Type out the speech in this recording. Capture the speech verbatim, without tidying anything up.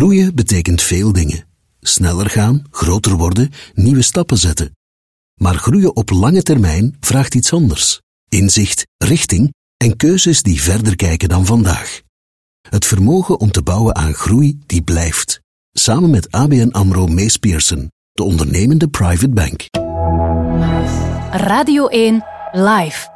Groeien betekent veel dingen. Sneller gaan, groter worden, nieuwe stappen zetten. Maar groeien op lange termijn vraagt iets anders. Inzicht, richting en keuzes die verder kijken dan vandaag. Het vermogen om te bouwen aan groei die blijft. Samen met A B N AMRO Mees Pierson, de ondernemende private bank. Radio één Live.